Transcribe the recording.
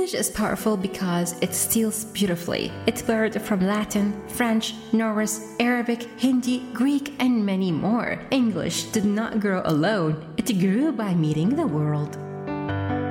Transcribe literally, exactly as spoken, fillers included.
English is powerful because it steals beautifully. It borrowed from Latin, French, Norse, Arabic, Hindi, Greek, and many more. English did not grow alone. It grew by meeting the world.